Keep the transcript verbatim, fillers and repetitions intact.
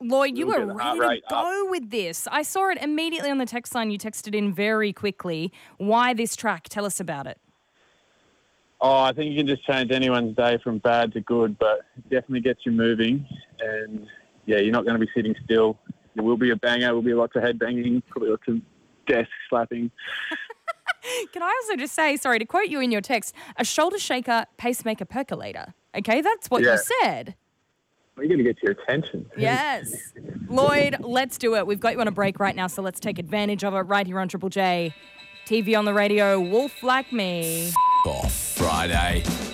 Lloyd, you Little were bit of heart ready rate to go with this. I saw it immediately on the text line. You texted in very quickly. Why this track? Tell us about it. Oh, I think you can just change anyone's day from bad to good, but it definitely gets you moving. And, yeah, you're not going to be sitting still. There will be a banger. There will be lots of head banging, probably lots of desk slapping. Can I also just say, sorry, to quote you in your text, a shoulder shaker, pacemaker, percolator. Okay, that's what Yeah. you said. We're going to get your attention. Yes. Lloyd, let's do it. We've got you on a break right now, so let's take advantage of it right here on Triple J. T V on the radio, Wolf Like Me. Off Friday.